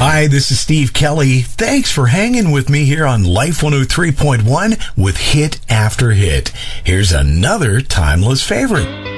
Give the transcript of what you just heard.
Hi, this is Steve Kelly. Thanks for hanging with me here on Life 103.1 with Hit After Hit. Here's another timeless favorite.